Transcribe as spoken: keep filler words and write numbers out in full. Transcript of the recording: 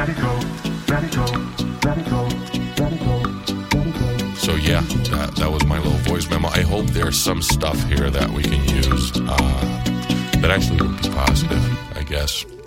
So yeah, that, that was my little voice memo. I hope there's some stuff here that we can use uh, that actually would be positive, I guess.